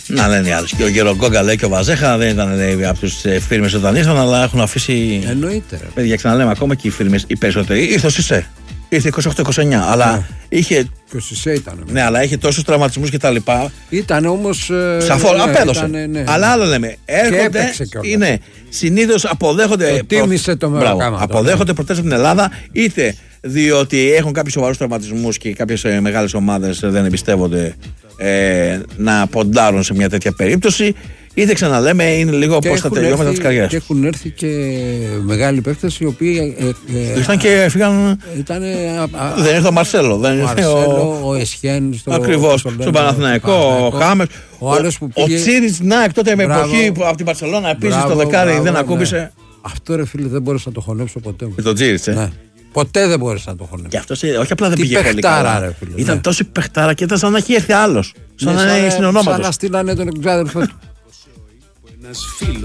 Να λένε οι άλλοι. Και ο Γερογκόγκα λέει και ο Βαζέχα δεν ήταν από τους φίρμες όταν ήρθαν, αλλά έχουν αφήσει. Εννοείται. Παιδιά, ξαναλέμε ακόμα και οι φίρμες οι περισσότεροι. Ήρθε ο Σισέ. Ήρθε 28-29. Αλλά είχε. Και ο Σισέ ήταν. Ναι, αλλά είχε τόσους τραυματισμούς και τα λοιπά. Ήταν όμως. Σαφώς, απέδωσε. Ναι. Αλλά άλλο λέμε. Έρχονται. Είναι. Συνήθως αποδέχονται. Τίμησε το μεροκάμα. Αποδέχονται προτάσεις από την Ελλάδα, είτε διότι έχουν κάποιους σοβαρούς τραυματισμούς και κάποιες μεγάλες ομάδες δεν εμπιστεύονται να ποντάρουν σε μια τέτοια περίπτωση, είτε ξαναλέμε είναι λίγο πώς τα τελειώματα της καριέρας. Και έχουν έρθει και μεγάλοι παίκτες οι οποίοι. Ήρθαν και φύγαν. Δεν ήρθε ο Μαρσέλο. Δεν ήρθε ο Εσχέν. Ακριβώς. Στον Παναθηναϊκό, ο Χάμες. Ο Τσίρις Νάικ τότε με εποχή από την Μπαρσελόνα επίσης το δεκάρι δεν ακούμπησε. Αυτό ρε φίλε δεν μπορούσα να το χωνέψω ποτέ. Με τον Τσίρις, Ποτέ δεν μπόρεσα να το χωνέψω. Και αυτός όχι απλά δεν πήγε πολύ καλά. Ήταν τόσο παιχτάρα και ήταν σαν να έχει έρθει άλλος. Σαν να είναι στην ονόματος. Σαν να στείλανε τον εξάδελφο του.